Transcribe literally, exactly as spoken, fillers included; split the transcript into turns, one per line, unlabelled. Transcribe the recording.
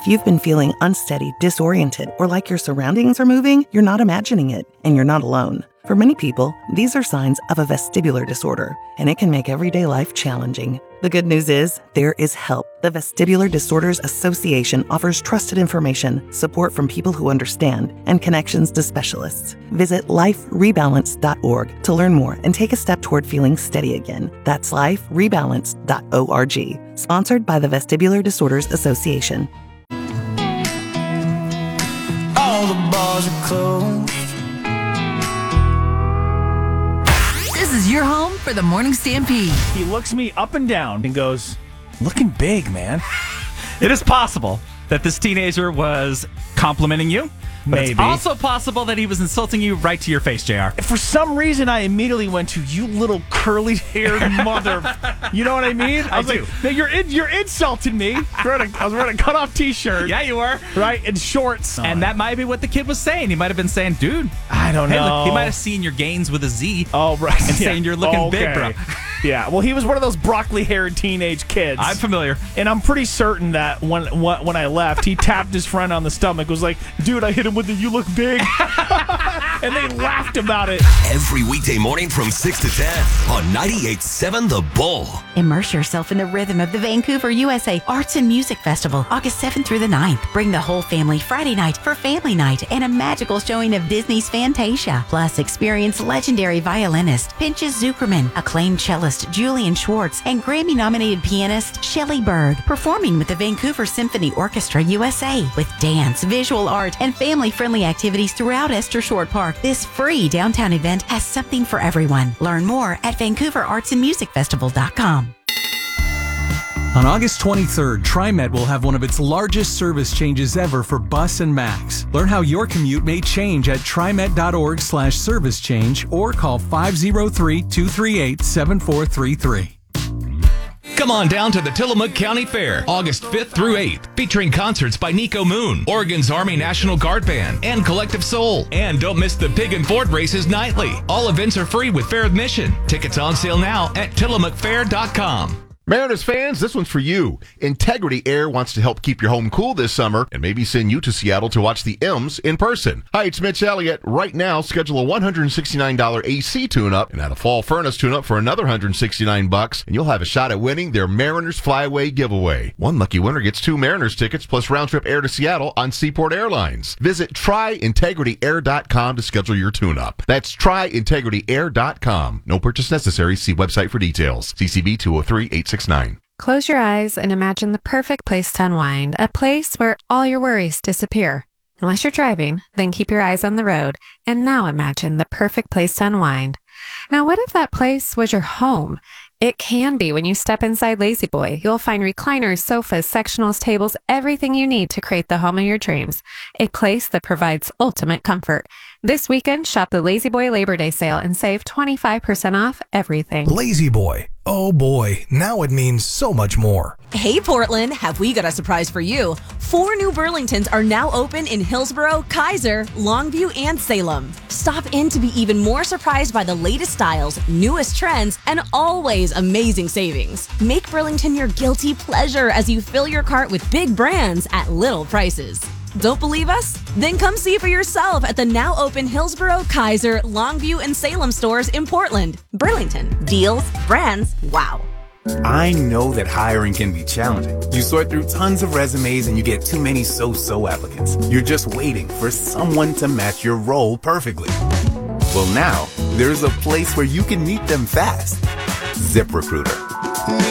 If you've been feeling unsteady, disoriented, or like your surroundings are moving, you're not imagining it, and you're not alone. For many people, these are signs of a vestibular disorder, and it can make everyday life challenging. The good news is, there is help. The Vestibular Disorders Association offers trusted information, support from people who understand, and connections to specialists. Visit life rebalance dot org to learn more and take a step toward feeling steady again. That's life rebalance dot org. Sponsored by the Vestibular Disorders Association.
All the bars are closed.
This is your home for the Morning Stampede.
He looks me up and down and goes, looking big, man.
It is possible that this teenager was complimenting you. But
Maybe.
It's also possible that he was insulting you right to your face, J R.
For some reason, I immediately went to, you little curly-haired mother. You know what I mean? I,
I
was
do.
like, no, you're, in, you're insulting me. I was wearing a cut-off T-shirt.
Yeah, you were.
Right, and shorts.
And that might be what the kid was saying. He might have been saying, dude.
I don't
hey,
know.
Look, he might have seen your gains with a Z.
Oh, right.
And
yeah.
saying you're looking
okay.
big, bro.
Yeah, well, he was one of those broccoli-haired teenage kids.
I'm familiar.
And I'm pretty certain that when when I left, he tapped his friend on the stomach, was like, dude, I hit him with the you look big. And they laughed about it.
Every weekday morning from six to ten on ninety-eight point seven The Bull.
Immerse yourself in the rhythm of the Vancouver, U S A Arts and Music Festival, August seventh through the ninth. Bring the whole family Friday night for family night and a magical showing of Disney's Fantasia. Plus, experience legendary violinist Pinchas Zuckerman, acclaimed cellist Julian Schwartz, and Grammy-nominated pianist Shelley Berg, performing with the Vancouver Symphony Orchestra U S A with dance, visual art, and family-friendly activities throughout Esther Short Park. This free downtown event has something for everyone. Learn more at vancouver arts and music festival dot com.
On August twenty-third, TriMet will have one of its largest service changes ever for Bus and Max. Learn how your commute may change at trimet dot org slash service change or call five oh three, two three eight, seven four three three.
Come on down to the Tillamook County Fair, August fifth through eighth, featuring concerts by Nico Moon, Oregon's Army National Guard Band, and Collective Soul. And don't miss the Pig and Ford races nightly. All events are free with fair admission. Tickets on sale now at tillamook fair dot com.
Mariners fans, this one's for you. Integrity Air wants to help keep your home cool this summer and maybe send you to Seattle to watch the M's in person. Hi, it's Mitch Elliott. Right now, schedule a one hundred sixty-nine dollars A C tune-up and add a fall furnace tune-up for another one hundred sixty-nine bucks, and you'll have a shot at winning their Mariners Flyaway giveaway. One lucky winner gets two Mariners tickets plus round-trip air to Seattle on Seaport Airlines. Visit try integrity air dot com to schedule your tune-up. That's try integrity air dot com. No purchase necessary. See website for details. C C B two oh three, eight six nine.
Close your eyes and imagine the perfect place to unwind, a place where all your worries disappear. Unless you're driving, then keep your eyes on the road, and now imagine the perfect place to unwind. Now, what if that place was your home? It can be when you step inside Lazy Boy. You'll find recliners, sofas, sectionals, tables, everything you need to create the home of your dreams. A place that provides ultimate comfort. This weekend, shop the Lazy Boy Labor Day sale and save twenty-five percent off everything.
Lazy Boy. Oh boy, now it means so much more.
Hey Portland, have we got a surprise for you? Four new Burlingtons are now open in Hillsborough, Kaiser, Longview, and Salem. Stop in to be even more surprised by the latest styles, newest trends, and always amazing savings. Make Burlington your guilty pleasure as you fill your cart with big brands at little prices. Don't believe us? Then come see for yourself at the now open Hillsborough, Kaiser, Longview, and Salem stores in Portland. Burlington. Deals, brands, wow.
I know that hiring can be challenging. You sort through tons of resumes and you get too many so-so applicants. You're just waiting for someone to match your role perfectly. Well, now, there's a place where you can meet them fast. ZipRecruiter.